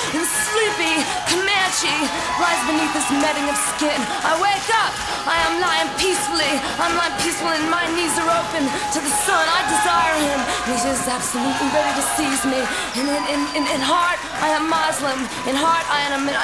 and sleepy Comanche lies beneath this netting of skin. I wake up, I am lying peacefully. I'm lying peacefully and my knees are open to the sun. I desire him. He's just absolutely ready to seize me. And in heart, I am Muslim. In heart, I am